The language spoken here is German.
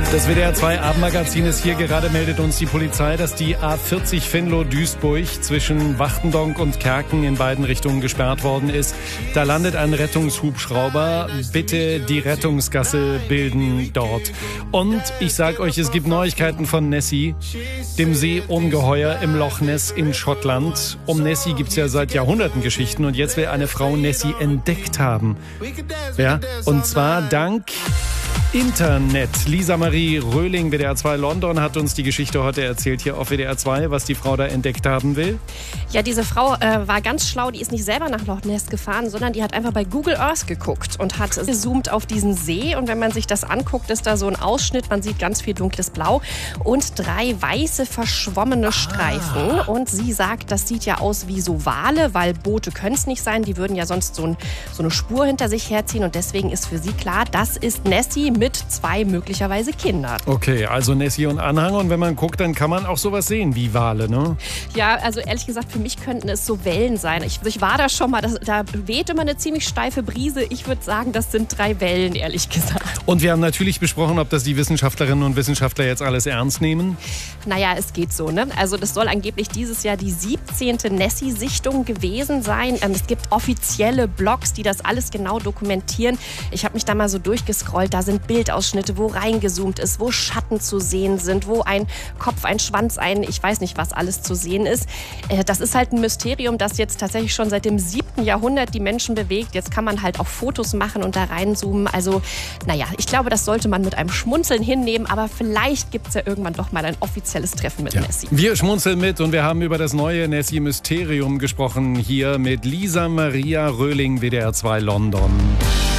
Das WDR 2 Abendmagazin ist hier. Gerade meldet uns die Polizei, dass die A40 Venlo-Duisburg zwischen Wachtendonk und Kerken in beiden Richtungen gesperrt worden ist. Da landet ein Rettungshubschrauber. Bitte die Rettungsgasse bilden dort. Und ich sag euch, es gibt Neuigkeiten von Nessie, dem Seeungeheuer im Loch Ness in Schottland. Um Nessie gibt's ja seit Jahrhunderten Geschichten und jetzt will eine Frau Nessie entdeckt haben. Ja, und zwar dank Internet. Lisa Marie Röhling, WDR 2 London, hat uns die Geschichte heute erzählt hier auf WDR 2, was die Frau da entdeckt haben will. Ja, diese Frau war ganz schlau. Die ist nicht selber nach Loch Ness gefahren, sondern die hat einfach bei Google Earth geguckt und hat gezoomt auf diesen See. Und wenn man sich das anguckt, ist da so ein Ausschnitt. Man sieht ganz viel dunkles Blau und 3 weiße verschwommene Streifen. Und sie sagt, das sieht ja aus wie so Wale, weil Boote können es nicht sein. Die würden ja sonst so eine Spur hinter sich herziehen. Und deswegen ist für sie klar, das ist Nessie mit 2 möglicherweise Kindern. Okay, also Nessie und Anhang. Und wenn man guckt, dann kann man auch sowas sehen wie Wale, ne? Ja, also ehrlich gesagt, für mich könnten es so Wellen sein. Ich war da schon mal, da weht immer eine ziemlich steife Brise. Ich würde sagen, das sind 3 Wellen, ehrlich gesagt. Und wir haben natürlich besprochen, ob das die Wissenschaftlerinnen und Wissenschaftler jetzt alles ernst nehmen. Naja, es geht so, ne? Also das soll angeblich dieses Jahr die 17. Nessie-Sichtung gewesen sein. Es gibt offizielle Blogs, die das alles genau dokumentieren. Ich habe mich da mal so durchgescrollt. Da sind Bildausschnitte, wo reingezoomt ist, wo Schatten zu sehen sind, wo ein Kopf, ein Schwanz, ich weiß nicht, was alles zu sehen ist. Das ist halt ein Mysterium, das jetzt tatsächlich schon seit dem 7. Jahrhundert die Menschen bewegt. Jetzt kann man halt auch Fotos machen und da reinzoomen. Also, naja, ich glaube, das sollte man mit einem Schmunzeln hinnehmen, aber vielleicht gibt es ja irgendwann doch mal ein offizielles Treffen mit Nessie. Wir schmunzeln mit und wir haben über das neue Nessie-Mysterium gesprochen, hier mit Lisa Maria Röhling, WDR 2 London.